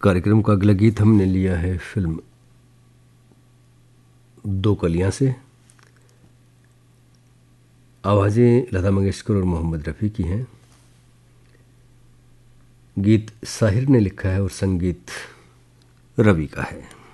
कार्यक्रम का अगला गीत हमने लिया है फिल्म दो कलियां से। आवाज़ें लता मंगेशकर और मोहम्मद रफ़ी की हैं। गीत साहिर ने लिखा है और संगीत रवि का है।